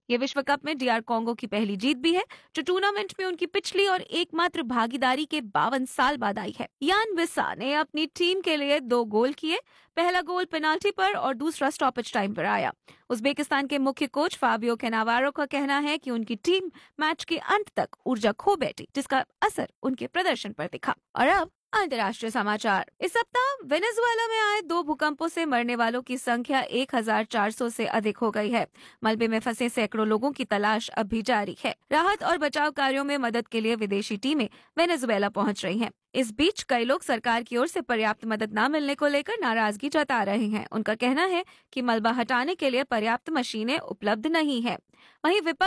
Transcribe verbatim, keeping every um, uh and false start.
ये विश्व कप में डीआर कॉन्गो की पहली जीत भी है, जो टूर्नामेंट में उनकी पिछली और एकमात्र भागीदारी के बावन साल बाद आई है। यान बिस्सा ने अपनी टीम के लिए दो गोल किए। पहला गोल पेनाल्टी पर और दूसरा स्टॉपेज टाइम पर आया। उज्बेकिस्तान के मुख्य कोच फाबियो कैनावारो का कहना है कि उनकी टीम मैच के अंत तक ऊर्जा खो बैठी, जिसका असर उनके प्रदर्शन पर दिखा। और अब अंतर्राष्ट्रीय समाचार। इस सप्ताह वेनेजुएला में आए दो भूकंपों से मरने वालों की संख्या एक हजार चार सौ से अधिक हो गई है। मलबे में फंसे सैकड़ों लोगों की तलाश अब भी जारी है। राहत और बचाव कार्यों में मदद के लिए विदेशी टीमें वेनेजुएला पहुंच रही हैं। इस बीच कई लोग सरकार की ओर से पर्याप्त मदद न मिलने को लेकर नाराजगी जता रहे हैं। उनका कहना है कि मलबा हटाने के लिए पर्याप्त मशीनें उपलब्ध नहीं है। वहीं विपक्ष